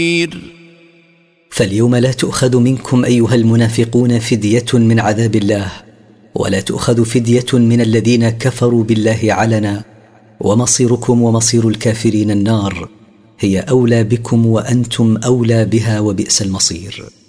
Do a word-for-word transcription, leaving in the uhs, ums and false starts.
فاليوم لا تؤخذ منكم أيها المنافقون فدية من عذاب الله، ولا تؤخذ فدية من الذين كفروا بالله علنا، ومصيركم ومصير الكافرين النار، هي أولى بكم وأنتم أولى بها، وبئس المصير.